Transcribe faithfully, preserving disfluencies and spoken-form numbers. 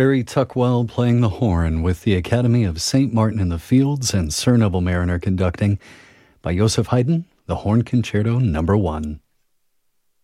Barry Tuckwell playing the horn with the Academy of Saint Martin in the Fields and Sir Neville Mariner conducting. By Joseph Haydn, the Horn Concerto Number One.